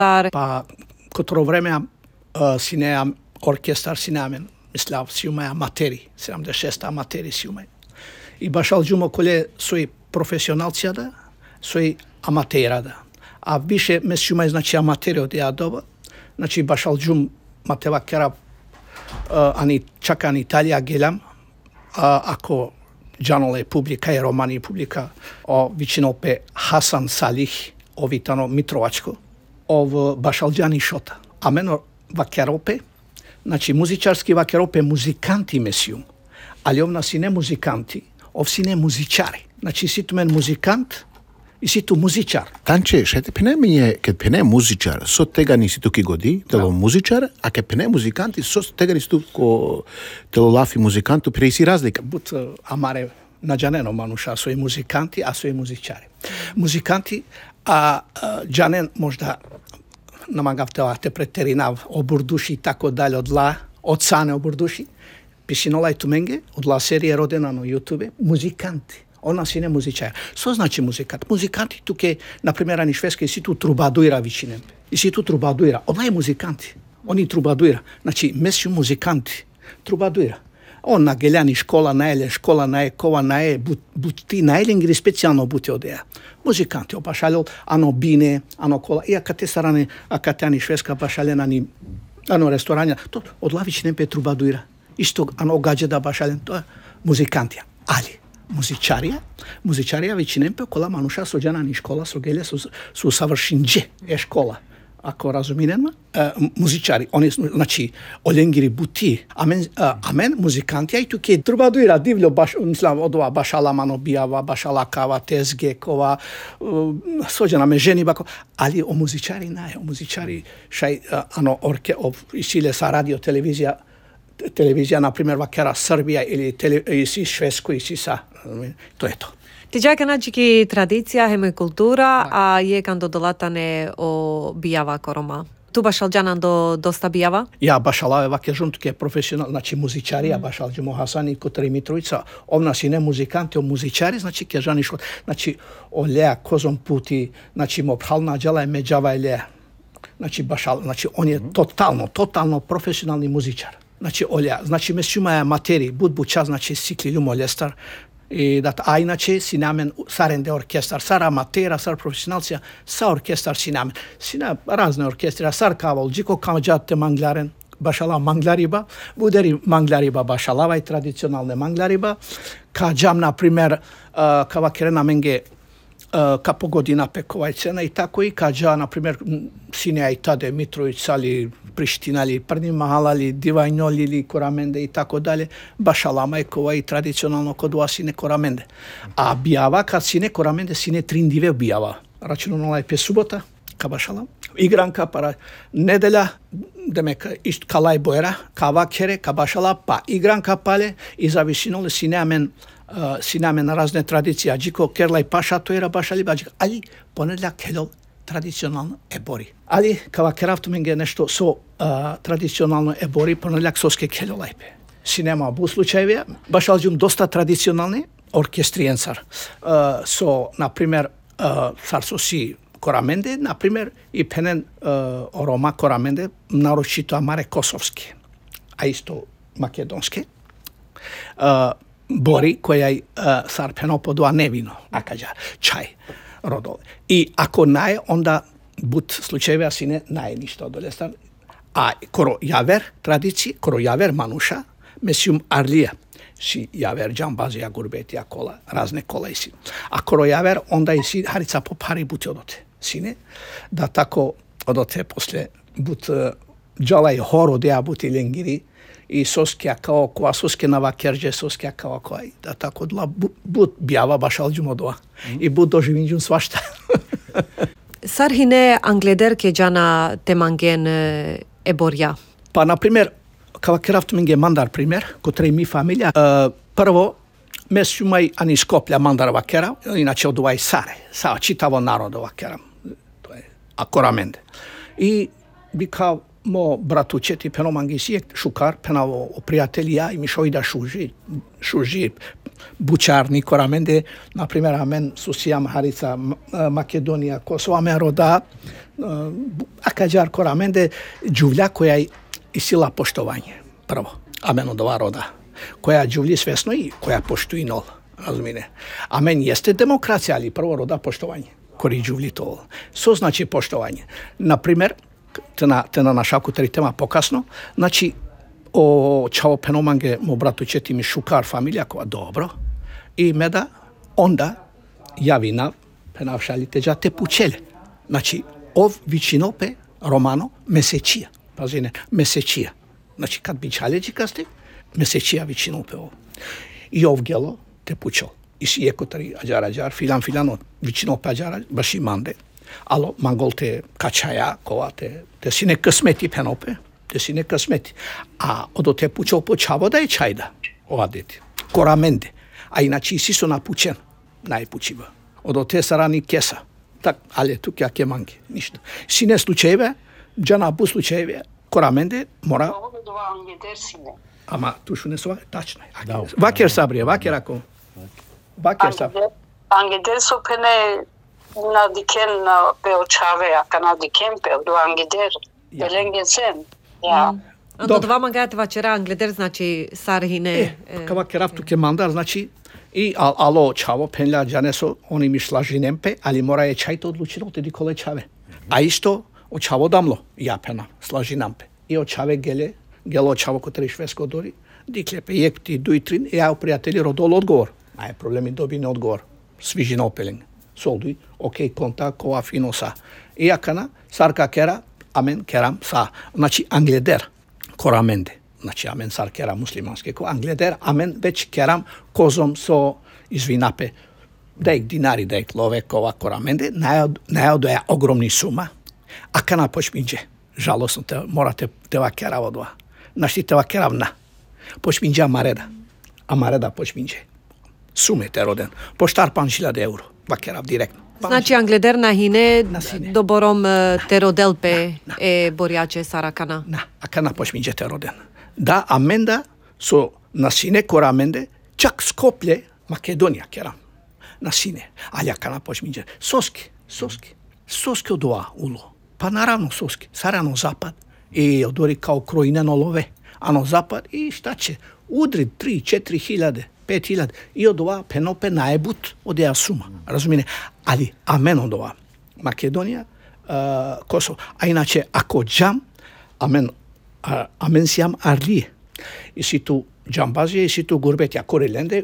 Pa, котро време си неа оркестар си неамен, мисля, си умеа аматери, 76 аматери си умеа. И башал джумо коле сој професионалција сој аматера да. А више ме си умеа, значи, аматери од ја доба, значи, башал джум матева кера, ани чака ани Италија гелам, ако джаноле публика и романи публика, вичинопе Хасан Салих, овитано Митровачко, ов башалджани шота. А мено вакеропе, значи музичарски вакеропе музиканти месиум, али овна си не музиканти, ов си не музичари. Значи ситу мен музикант и ситу музичар. Танче, шете пене мине, кед пене музичар, со тега ни ситу ки годи, тело музичар, а кед пене музиканти, со тега ни ситу ко тело лафи музиканту, преси разлика. Бут амаре наджанено мануша, сој музиканти, а сој музичари. Музиканти, а джанен можда намагавтела те претеринав обурдуши и тако дали од сане обурдуши. Писинолај туменге, од ла серија родена на јутубе, музиканти. Она си не музичаја. Со значи музикант? Музиканти туке, например, ани шведски, си ту трубадуира вичинем. И си ту трубадуира. Одна е музиканти. Они трубадуира. Значи, месиу музиканти. Трубадуира. Он на гелјани школа наеле, школа нае, кова нае, бути наелингри специјално бути одеа. Музиканти опашалел, ано бине, ано кола. И акате саране, акате ани шведска пашален, ани ресторања. То од лавич не пе трубадуира. Исто ано гаđe да башален, тоа е музикантија. Али, музичарија вичинемпе кола мануша со џана ни школа, со геле, со усавршиндже е школа. Ако разуминема, музичари, они, значи, оленгири бути, амен музиканти, ај туке трубадуира дивло, мислам, одова башала мано бијава, башала кава, тезге, кова, соđена ме жени бако, али о музичари нај, о музичари, шај, исиле са радио, телевизија, например, вакера Србија, или си шведско, и си са, тоа е тоа. Ти џака најчики традиција, хеме култура, а је кандо долатане о бијава корома. Ту башал џанан до доста бијава? Ја башалаве ваке жум туке професионал, значи музичарија башал џумо Хасани Котри Митровица, овна си не музиканти, о музичари, значи ке жани шо, значи о леа козом пути, значи мо пхална џала е меџава е леа. Значи башал, значи он е тотално професионални музичар. Значи олеа, значи ме шумаја матери, будбуча, значи сикли љумо лестар. А иначе си намен саренде оркестар, сар аматера, сар професионалција, са оркестар си намен. Си на разни оркестри, сар кавал, джико камаджатте мангларен, башала манглариба, будери манглариба башалава и традиционалне манглариба. Каđам, например, кава керена менге капо година пекова цена и тако и каđа, например, синеа и таде Митровица или Приштина или Прни Махала или Дивајноли или Кораменде и тако дале, башалама е кова и традиционално кодуа сине Кораменде. А бијава, кад сине Кораменде, сине триндиве бијава. Рачунала е пе субота, ка башалам. Игранка пара неделја, демека ист калај боера, кава кере, ка башала, па игранка пале и зависиноле синеамен на разне традиција. Джико керлај паша тоера башали баджика, али понеделја келол традиционално ебори. Али кава керавту менге нешто со традиционално ебори, понеделјак соске келолајпе. Синема бу случајвија, башалџум доста традиционални оркестриенцар. Со, например, сар со си Кораменде, например, и пенен орома Кораменде, нарочито амаре косовски, а исто македонски. Бори, која сар пеноподуа невино, акаđар, чај, родоле. И ако нај, онда бут случајвија си не нај ништо одолестар. А коро јавер традици, коро јавер мануша, месиум арлија, си јавер џамбазија, гурбетија, кола, разне кола и си. А коро јавер, онда и си харица по пари бути одоте. Сине, да тако одоте после бут џала и хоро деа бути ленгири, и соскија као коа, соске на вакерџе, соскија као коа, да тако дла бут бијава башал џумодоа. И бут доживинџум свашта. Сар хине англедер ке џана теманген еборја? Па, например, кава керавту менге мандар пример, котре ми фамилија, прво, ме сумај ани Скопља мандар вакера, иначе од овај саре, са читаво народо вакера, тоа е Кораменде. И бика мо братучети пеномангиси шукар пенаво пријателија и мишоида шужи бучарни кораменде, например, амен сусијам Харица Македонија, Косово, амен рода акаџар кораменде џувља која и сила поштовање. Прво, амен од ова рода, која џувли свесно и која поштуи нол, разумине. Амен јесте демокрација, али прво рода поштовање, кори џувли тоа. Со значи поштовање. Например, тена нашаку тери тема покасно, значи, о чао пеноманге мо братучети ми шукар фамилија која добро, и меда онда јавина пенавшалите джа те пучеле. Значи, ов вичинопе романо месечија. Пазине, месечија. Значи, кад бичалеџи касте, месечија вичинопе ов. И ов гело те пучел. И си екотари аџар, филан, вичинопе аџара, баши манде. Ало, мангол те качаја, кова те си не късмети пенопе, те си не късмети. А одо те пучел по чаво да е чајда, ова дети. Кораменде. А иначе си со напучен, најпучива. Одо те сарани кеса. Так, але тук ја ке манги, ништо. Си не случајве, джана бу случајве, кораменде мора... Ама, тушу не сова, тачно е. Вакер сабрие, вакер ако... Вакер сабрие. Ангедер со пене на дикен на пеочаве, ака на дикен пео, до ангедер, беленген сен. Ja. До два магајате вачера англедер, значи сархине... Кава керав туке мандар, значи и ало чаво пенля джанесо, они ми слажинемпе, али мора е чајто одлучено теди коле чаве. А исто о чаво дамло, ја пена, слажинампе. И о чаве гело чаво котери швеско дори, диклепе, јепти, дујтрин, и ја пријатели родол одговор. А е проблеми добине одговор. Свижина опелинг. Солдуј, окей, конта, коа финоса. И јакана, сарка кера, амен керам са. Значи, англедер, кораменде. Значи, амен сар керам муслимански, англедер, амен веќе керам козом со извинапе. Дејк динари, дејк лове, кова кораменде, најодоја огромни сума. А кана почминџе, жалосно, морате тева керав од ова. Значи, тева керав на. Почминџе амареда почминџе. Сумете роден. Поштарпан 1000 евро. Вакерав директно. Значи англедер на хине добором те роделпе е борјаче саракана. А кана почминџе те роден. Да, аменда со насине кораменде, чак Скопле, Македонија керам. Насине. Аља кана почминџе. Соски од ова уло. Па наравно соски. Сарано запад. И одори као кроинено лове. Ано запад и шта че? Удри 3-4 хиляде. 5000 и од ова пенопе наебут од ја сума. Разумине? Али амен од ова. Македонија, Косово. А иначе, ако джам, амен сијам арлие. И си ту джамбазија, и си ту гурбетја кореленде,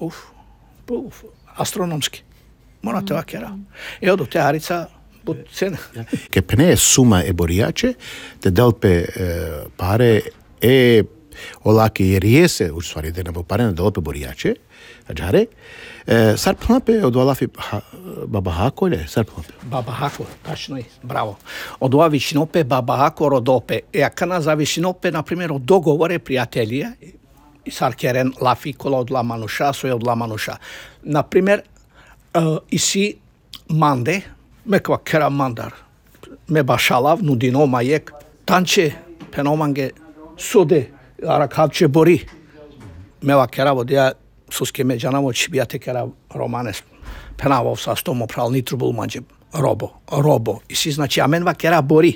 астрономски. Морате вакера. И од те арица, бут цена. Ке пене сума е боријаче, те делпе паре е олаке јериесе, у ствари да не паре да опе боријаче, аџаре. Сар планапе од олафи Баба Хако ле, сар планапе. Баба Хако, тачно е, браво. Од ова вичинопе Баба Хако родопе. Акана за вичинопе, например, од договоре пријателија, и сар керен лафи кола од ламануша, сој од ламануша. Например, и си манде, меква кера мандар, ме башалав, нудино мајек, танче, пеноманге, соде, аракавче бори. Мева кераво деја суске меѓанаво чибијате кера романес. Пенавов са стомо прал нитрубул маđe робо. И си значи аменва кера бори.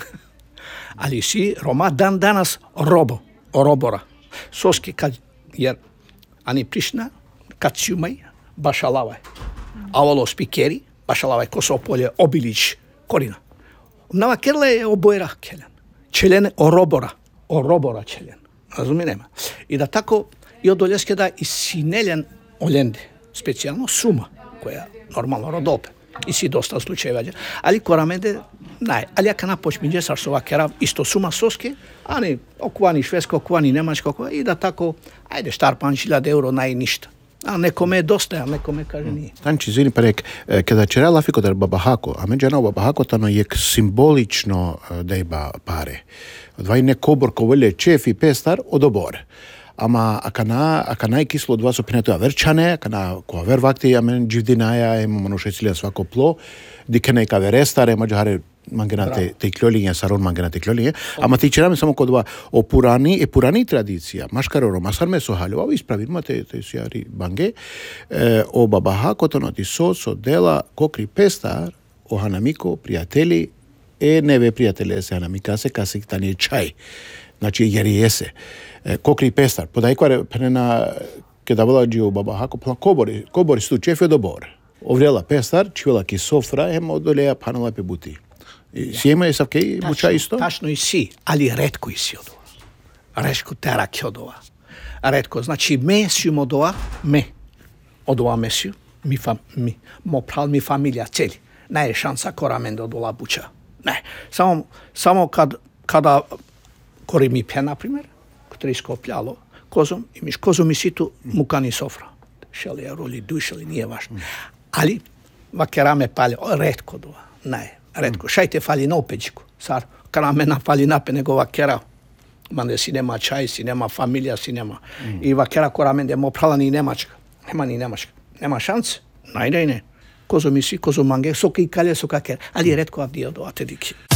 Али си рома дан данас робора. Соске кад јер ани пришна кад сјумај башалавај. Авало спикери башалавај Косополе обилич корина. Нава керле е обоера келен. Челен оробора челен. Разуминема. И да тако и од Олескеда и синелен оленде, специјално сума, која нормално родопе. И си доста случајуваѓа. Али кораменде, али ака напочмиđe сар со вакера исто сума соске, ани окувани шведско, окувани немачко, и да тако, ајде штарпан 1000 евро најништа. А некоме е доста, а некоме каже ние. Танчи, извини парек, када чера лафико да Баба Хако, а меѓано Баба Хако тано јек символично дејба паре. Двај не кобор ковеле чеф и пестар одобор. Ама ака најкисло од вас опинето ја верчане, ака на која вервакти, амен дживдинаја, ема мануше цилија свако пло, дикене и каве рестаре, маđаре mangenate teikliolinje, saron mangenate teikliolinje, ама ти чераме само кодва о пурани традиција, машкароро масарме со халјова, исправирма те сјари банге, о бабахакото на тисо со дела кокри пестар, о ханамико, пријатели, неве пријатели се ханамикасе, касе тани чај, значи јериесе, кокри пестар, подајкваре пенена кедавала джио бабахако, кобори сту чефе добор. Оврела пестар, чивела ки софра, ема одолеја панала пе бути. Си има савкеј буча исто? Тачно и си, али ретко и си одова. Ретко терак одова. Ретко, значи месиум одова, одова месиум, мо прал ми фамилија цели. Не е шанса корамен до дола буча. Не. Само када кори ми пе, например, кај скоплјало, козом и ситу мукани софра. Шели роли душели, nije važno. Ali vakera pali retko dova. Ne, retko. Šajte fali na opeđiku. Sar, karamena fali nape nego vakera. Mande si nema čaj, si nema familija, si nema. I vakera koramen de mo prala ni Nemačka. Nema šance. Najde ne. Kozo misi, kozo mange, soka i kalje, soka ker. Ali retko avdio do atediki.